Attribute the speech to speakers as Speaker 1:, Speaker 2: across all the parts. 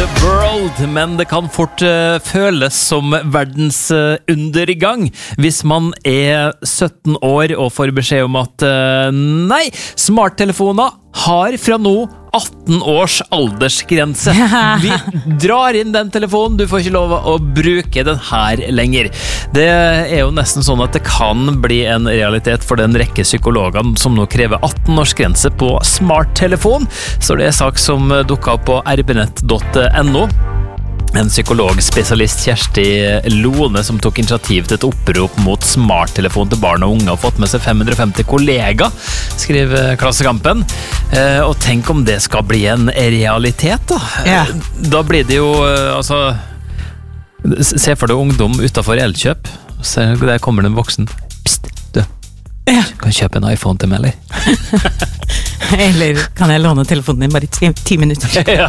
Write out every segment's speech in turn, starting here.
Speaker 1: the world, men det kan fort føles som verdens undergang hvis man 17 år og får beskjed om at nei, smarttelefoner har fra nå 18 års aldersgrense. Vi drar inn den telefonen, du får ikke lov å bruke den her lenger. Det jo nesten sånn at det kan bli en realitet for den rekke psykologene som nå krever 18 års grense på smarttelefon. Så det sak som dukket opp på rbnett.no. En psykologspesialist, Kjersti Lone, som tok initiativ til et opprop mot smarttelefon til barn og unge og fått med seg 550 kollegaer, skriver Klassekampen. Og tenk om det skal bli en realitet da. Ja. Da blir det jo, altså, se for deg ungdom utenfor Elkjøp, der kommer det en voksen. Psst, du, kan kjøpe en iPhone til meg, eller?
Speaker 2: Eller kan jeg låne telefonen din bare i 10 minutter?
Speaker 1: Ja.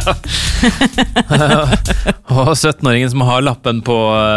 Speaker 1: Og 17-åringen som har lappen på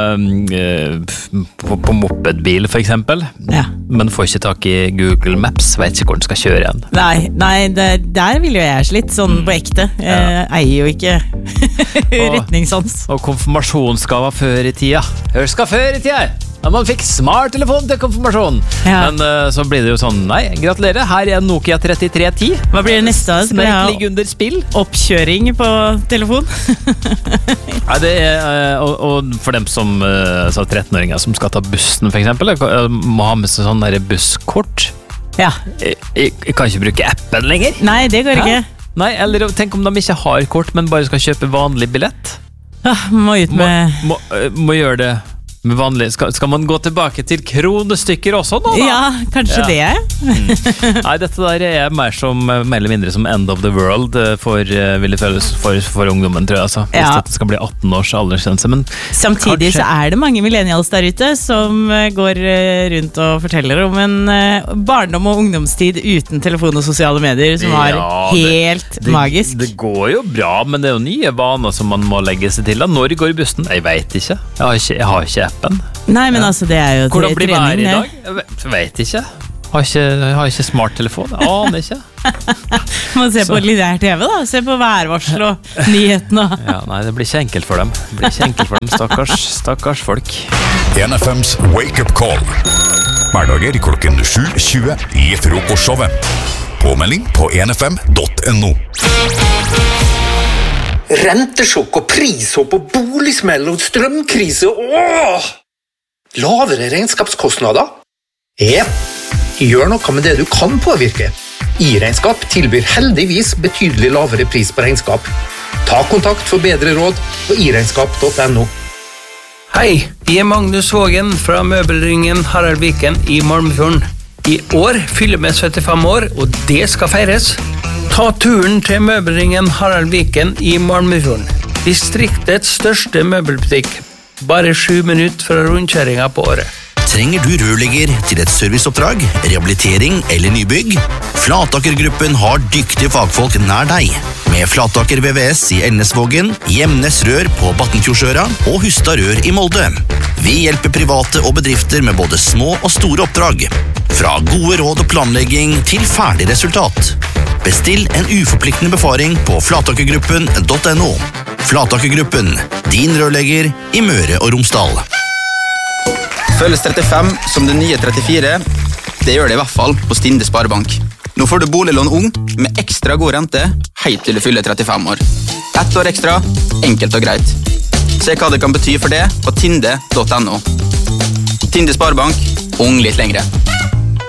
Speaker 1: mopedbil for eksempel, men får ikke tak i Google Maps, vet ikke hvor den skal kjøre igjen.
Speaker 2: Nei, der vil jo jeg slitt, sånn på ekte. Jeg eier jo ikke retningssans.
Speaker 1: Og konfirmasjonsgave før i tida. Husk før i tida! Da man fikk smarttelefon til konfirmasjon. Men så blir det jo sånn, nei, gratulerer, her en Nokia 3310.
Speaker 2: Hva blir det neste?
Speaker 1: Ligger under spill.
Speaker 2: Oppkjøring på telefon?
Speaker 1: Nei, det og for dem som 13-åringer som skal ta bussen for eksempel, må ha med seg sånn der busskort.
Speaker 2: Ja.
Speaker 1: Jeg kan ikke bruke appen lenger.
Speaker 2: Nei, det går ikke.
Speaker 1: Nei, eller tenk om de ikke har kort, men bare skal kjøpe vanlig billett.
Speaker 2: Må ut med...
Speaker 1: Må gjøre det med vanlig. Skal man gå tilbake til kronestykker også nå da?
Speaker 2: Ja, kanskje det.
Speaker 1: Nei, dette der mer eller mindre som end of the world vil det føles for ungdommen, tror jeg, altså. Hvis dette skal bli 18 års aldersgrense, men
Speaker 2: samtidig så det mange millennials der ute som går rundt og forteller om en barndom og ungdomstid uten telefon og sosiale medier som var helt magisk.
Speaker 1: Det går jo bra, men det jo nye vaner som man må legge seg til da. Når går bussen? Jeg vet ikke. Jeg har ikke appen.
Speaker 2: Nei, men altså det jo
Speaker 1: hvordan blir været i dag? Jeg vet ikke. Har ikke smarttelefon. Jeg aner ikke.
Speaker 2: Man ser på lineær TV da. Se på værvarsel og nyhetene.
Speaker 1: Ja, nei, det blir ikke enkelt for dem. Stakkars folk.
Speaker 3: 1FMs Wake Up Call. Hverdager klokken 7:20 i frokostshowet. Påmelding på 1fm.no.
Speaker 4: Rentesjokk og prishopp og boligsmell og strømkrise. Lavere regnskapskostnader? Gjør noe med det du kan påvirke. I-regnskap tilbyr heldigvis betydelig lavere pris på regnskap. Ta kontakt for bedre råd på iregnskap.no.
Speaker 5: Hei, jeg Magnus Vågen fra Møbelringen Harald Viken i Malmefjorden. I år fyller vi 75 år, og det skal feires. Ta turen til Møbelringen Harald Viken i Malmefjorden. Distriktets største møbelbutikk. Bare 7 minutter fra rundkjøringen på året.
Speaker 6: Trenger du rørlegger til et serviceoppdrag, rehabilitering eller nybygg? Flataker-gruppen har dyktige fagfolk nær deg. Med Flataker VVS i Elnesvågen, Gjemnes Rør på Battenfjordsøra og Hustad Rør i Molde. Vi hjelper private og bedrifter med både små og store oppdrag. Fra gode råd og planlegging til ferdig resultat. Bestill en uforpliktende befaring på flatakergruppen.no. Flatakergruppen, din rørlegger i Møre og Romsdal.
Speaker 7: Føles 35 som det nye 34. Det gjør det i hvert fall på Stinde Sparebank. Nå får du boliglån ung med ekstra god rente helt til du fyller 35 år. 1 år ekstra, enkelt og greit. Se hva det kan bety for det på tinde.no. Tinde Sparebank, ung litt lengre.